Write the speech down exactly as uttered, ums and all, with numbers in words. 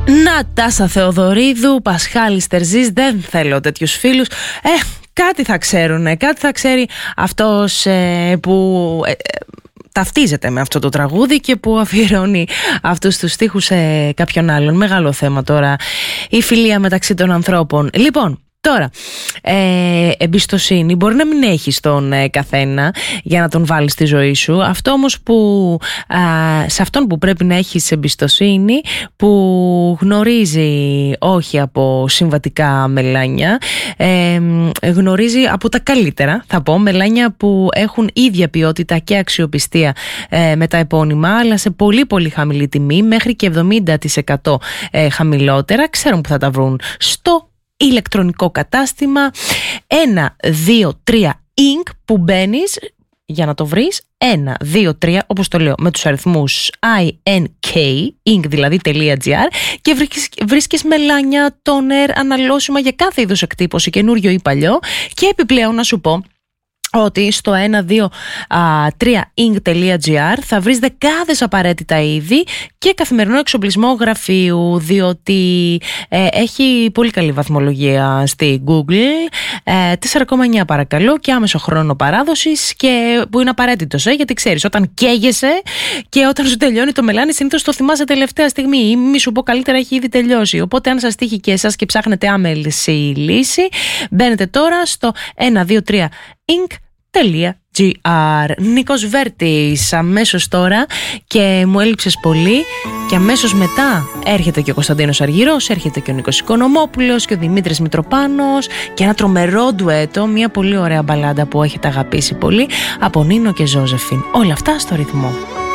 Νατάσα Θεοδωρίδου, Πασχάλης Τερζής, δεν θέλω τέτοιους φίλους. Ε, κάτι θα ξέρουνε, κάτι θα ξέρει αυτός ε, που... Ε, ταυτίζεται με αυτό το τραγούδι και που αφιερώνει αυτούς τους στίχους σε κάποιον άλλον. Μεγάλο θέμα τώρα η φιλία μεταξύ των ανθρώπων. Λοιπόν, τώρα, ε, εμπιστοσύνη μπορεί να μην έχει στον ε, καθένα για να τον βάλεις στη ζωή σου. Αυτό όμως που, α, σε αυτόν που πρέπει να έχεις εμπιστοσύνη, που γνωρίζει όχι από συμβατικά μελάνια, ε, γνωρίζει από τα καλύτερα, θα πω, μελάνια που έχουν ίδια ποιότητα και αξιοπιστία ε, με τα επώνυμα, αλλά σε πολύ πολύ χαμηλή τιμή, μέχρι και εβδομήντα τοις εκατό ε, χαμηλότερα. Ξέρουν που θα τα βρουν στο ηλεκτρονικό κατάστημα ένα δύο τρία Ινκ, που μπαίνεις για να το βρεις ένα δύο τρία, όπως το λέω με τους αριθμούς άι εν κέι, Ινκ δηλαδή .gr, και βρίσκεις, βρίσκεις μελάνια, τόνερ, αναλώσιμα για κάθε είδους εκτύπωση, καινούριο ή παλιό. Και επιπλέον να σου πω ότι στο ένα δύο τρία Ινκ.gr θα βρεις δεκάδες απαραίτητα είδη και καθημερινό εξοπλισμό γραφείου, διότι ε, έχει πολύ καλή βαθμολογία στη Google, ε, τέσσερα κόμμα εννιά παρακαλώ, και άμεσο χρόνο παράδοσης, και που είναι απαραίτητος, ε, γιατί ξέρεις, όταν καίγεσαι και όταν σου τελειώνει το μελάνι, συνήθως το θυμάσαι τελευταία στιγμή, ή μη σου πω καλύτερα, έχει ήδη τελειώσει. Οπότε αν σας τύχει και εσάς και ψάχνετε άμεση λύση, μπαίνετε τώρα στο ένα δύο τρία Ινκ.gr. Νίκος Βέρτης αμέσως τώρα, και μου έλειψες πολύ. Και αμέσως μετά έρχεται και ο Κωνσταντίνος Αργυρός, έρχεται και ο Νίκος Οικονομόπουλος και ο Δημήτρης Μητροπάνος, και ένα τρομερό ντουέτο, μια πολύ ωραία μπαλάντα που έχετε αγαπήσει πολύ, από Νίνο και Ζώζεφιν. Όλα αυτά στο ρυθμό.